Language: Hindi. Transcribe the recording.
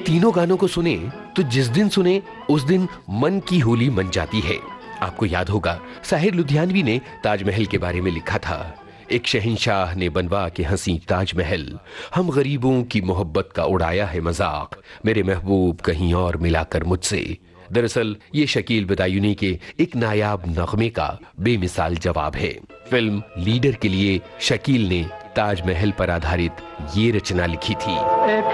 तीनों गानों को सुने तो जिस दिन सुने उस दिन मन की होली मन जाती है। आपको याद होगा साहिर लुधियानवी ने ताजमहल के बारे में लिखा था, एक शहंशाह ने बनवा के हंसी ताजमहल, हम गरीबों की मोहब्बत का उड़ाया है मजाक, मेरे महबूब कहीं और मिलाकर मुझसे। दरअसल ये शकील बदायूनी के एक नायाब नगमे का बेमिसाल जवाब है। फिल्म लीडर के लिए शकील ने ताजमहल पर आधारित ये रचना लिखी थी।